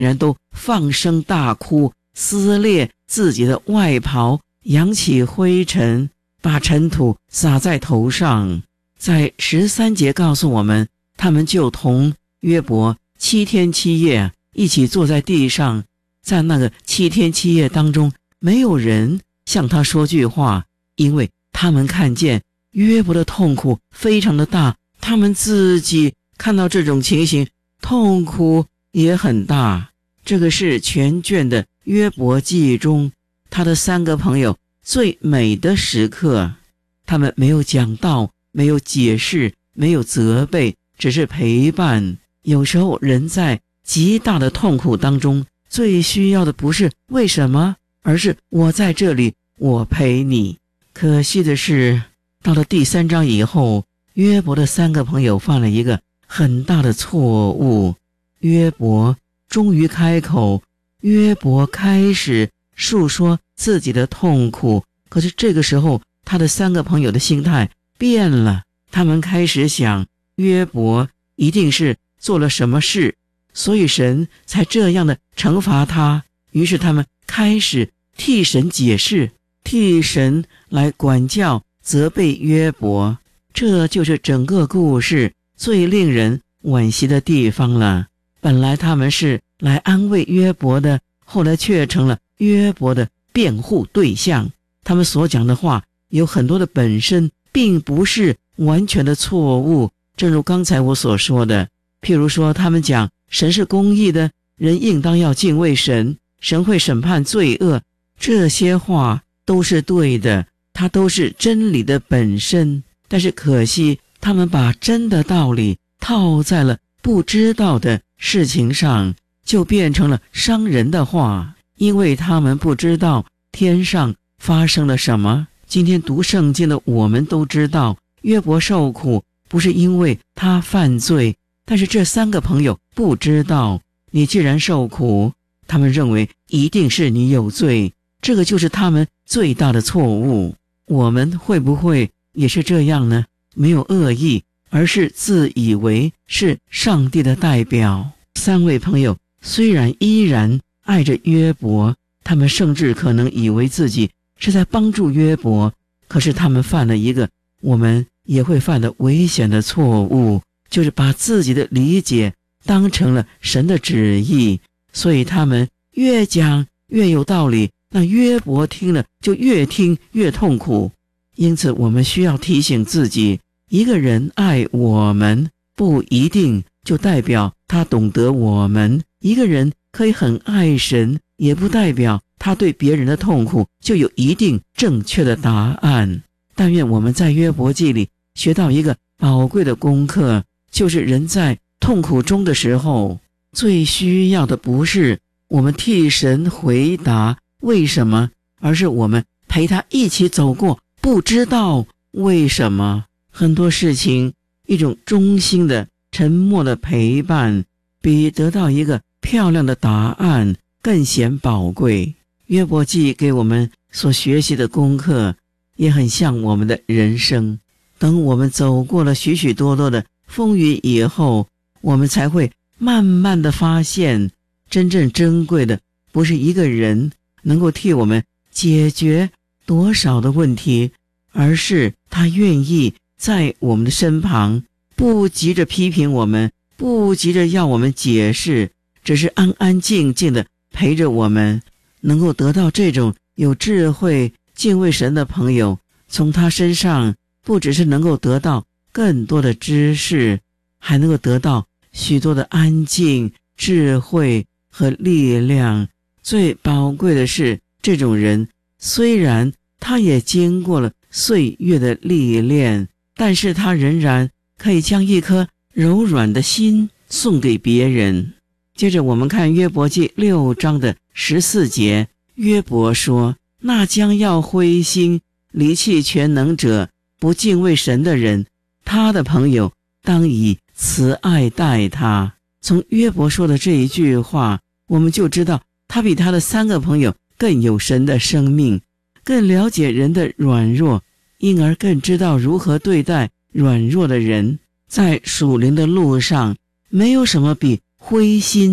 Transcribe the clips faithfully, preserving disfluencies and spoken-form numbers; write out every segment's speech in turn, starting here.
然都放声大哭，撕裂自己的外袍，扬起灰尘，把尘土撒在头上。在十三节告诉我们，他们就同约伯七天七夜一起坐在地上，在那个七天七夜当中，没有人向他说句话，因为他们看见约伯的痛苦非常的大，他们自己看到这种情形，痛苦也很大。这个是全卷的约伯记中他的三个朋友最美的时刻，他们没有讲道，没有解释，没有责备，只是陪伴。有时候人在极大的痛苦当中，最需要的不是为什么，而是我在这里，我陪你。可惜的是，到了第三章以后，约伯的三个朋友犯了一个很大的错误。约伯终于开口，约伯开始述说自己的痛苦。可是这个时候，他的三个朋友的心态变了，他们开始想，约伯一定是做了什么事，所以神才这样的惩罚他。于是他们开始替神解释，替神来管教责备约伯。这就是整个故事最令人惋惜的地方了。本来他们是来安慰约伯的，后来却成了约伯的辩护对象。他们所讲的话有很多的本身并不是完全的错误，正如刚才我所说的，譬如说他们讲神是公义的，人应当要敬畏神，神会审判罪恶，这些话都是对的，它都是真理的本身。但是可惜他们把真的道理套在了不知道的事情上，就变成了伤人的话，因为他们不知道天上发生了什么。今天读圣经的我们都知道，约伯受苦不是因为他犯罪，但是这三个朋友不知道，你既然受苦，他们认为一定是你有罪，这个就是他们最大的错误。我们会不会也是这样呢？没有恶意，而是自以为是上帝的代表。三位朋友虽然依然爱着约伯，他们甚至可能以为自己是在帮助约伯，可是他们犯了一个我们也会犯的危险的错误，就是把自己的理解当成了神的旨意，所以他们越讲越有道理，那约伯听了就越听越痛苦。因此我们需要提醒自己，一个人爱我们不一定就代表他懂得我们，一个人可以很爱神，也不代表他对别人的痛苦就有一定正确的答案。但愿我们在约伯记里学到一个宝贵的功课，就是人在痛苦中的时候，最需要的不是我们替神回答为什么，而是我们陪他一起走过不知道为什么。很多事情，一种衷心的沉默的陪伴，比得到一个漂亮的答案更显宝贵。约伯记给我们所学习的功课也很像我们的人生，等我们走过了许许多多的风雨以后，我们才会慢慢的发现，真正珍贵的不是一个人能够替我们解决多少的问题，而是他愿意在我们的身旁，不急着批评我们，不急着要我们解释，只是安安静静的陪着我们。能够得到这种有智慧敬畏神的朋友，从他身上不只是能够得到更多的知识，还能够得到许多的安静、智慧和力量。最宝贵的是，这种人虽然他也经过了岁月的历练，但是他仍然可以将一颗柔软的心送给别人。接着我们看约伯记六章的十四节，约伯说，那将要灰心离弃全能者，不敬畏神的人，他的朋友当以慈爱待他。从约伯说的这一句话，我们就知道他比他的三个朋友更有神的生命，更了解人的软弱，因而更知道如何对待软弱的人。在属灵的路上，没有什么比灰心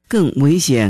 更危险